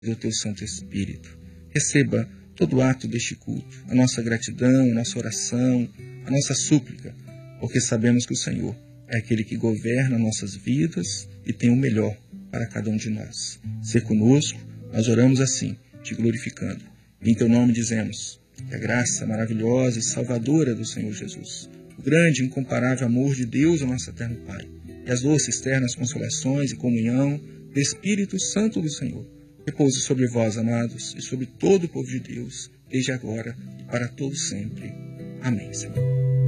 do teu Santo Espírito. Receba todo o ato deste culto, a nossa gratidão, a nossa oração, a nossa súplica, porque sabemos que o Senhor é aquele que governa nossas vidas e tem o melhor para cada um de nós. Ser conosco, nós oramos assim, te glorificando. E em teu nome dizemos que a graça maravilhosa e salvadora do Senhor Jesus, o grande e incomparável amor de Deus, o nosso eterno Pai, e as doces, ternas consolações e comunhão do Espírito Santo do Senhor, repouse sobre vós, amados, e sobre todo o povo de Deus, desde agora e para todo sempre. Amém, Senhor.